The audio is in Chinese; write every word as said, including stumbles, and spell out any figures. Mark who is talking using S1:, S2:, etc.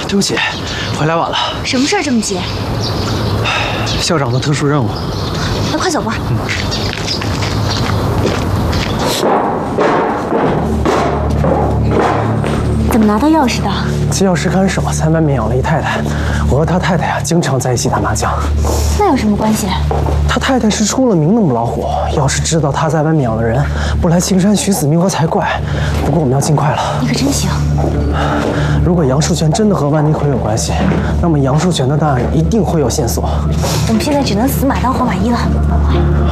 S1: 对不起，回来晚了。
S2: 什么事儿这么急？
S1: 校长的特殊任务。
S2: 那快走吧。嗯。怎么拿到钥匙的？
S3: 七钥匙看守在外面养了一太太，我和他太太呀、啊、经常在一起打麻将。
S2: 那有什么关系？
S3: 他太太是出了名的母老虎，要是知道他在外面养了人，不来青山寻死觅活才怪。不过我们要尽快了。
S2: 你可真行。
S3: 如果杨树全真的和万妮奎有关系，那么杨树全的档案一定会有线索。
S2: 我们现在只能死马当活马医了。